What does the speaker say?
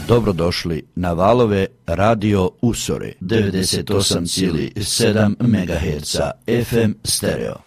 Dobrodošli na valove Radio Usore 98,7 MHz FM stereo.